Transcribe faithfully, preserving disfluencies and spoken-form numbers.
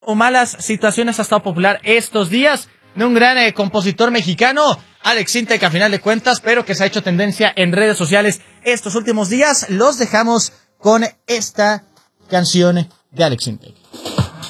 o malas situaciones ha estado popular estos días de un gran eh, compositor mexicano, Alex Sintek, a final de cuentas, pero que se ha hecho tendencia en redes sociales estos últimos días. Los dejamos con esta canción de Alex Sintek.